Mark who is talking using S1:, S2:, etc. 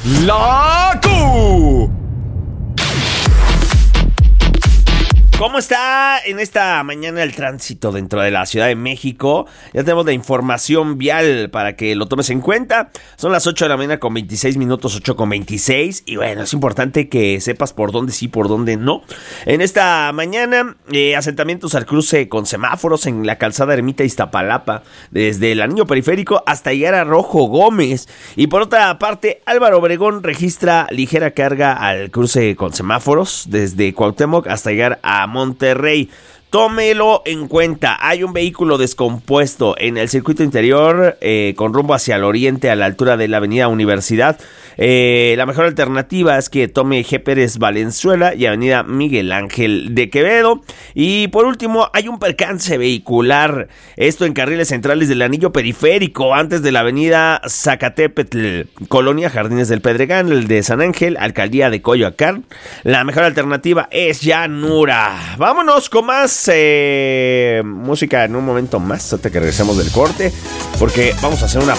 S1: La Q. ¿Cómo está en esta mañana el tránsito dentro de la Ciudad de México? Ya tenemos la información vial para que lo tomes en cuenta. Son las 8 de la mañana con 26 minutos, 8 con 26. Y bueno, es importante que sepas por dónde sí, por dónde no. En esta mañana, asentamientos al cruce con semáforos en la calzada Ermita Iztapalapa, desde el anillo periférico hasta llegar a Rojo Gómez. Y por otra parte, Álvaro Obregón registra ligera carga al cruce con semáforos, desde Cuauhtémoc hasta llegar a Monterrey. Tómelo en cuenta, hay un vehículo descompuesto en el circuito interior con rumbo hacia el oriente a la altura de la avenida Universidad. La mejor alternativa es que tome G. Pérez Valenzuela y avenida Miguel Ángel de Quevedo. Y por último, hay un percance vehicular, esto en carriles centrales del anillo periférico, antes de la avenida Zacatepetl, Colonia Jardines del Pedregal, el de San Ángel, Alcaldía de Coyoacán. La mejor alternativa es Llanura. Vámonos con más música en un momento más, hasta que regresemos del corte, porque vamos a hacer una